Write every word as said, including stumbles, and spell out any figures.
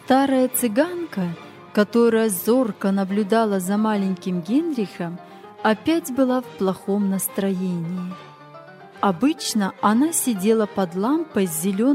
Старая цыганка, которая зорко наблюдала за маленьким Генрихом, опять была в плохом настроении. Обычно она сидела под лампой с зеленым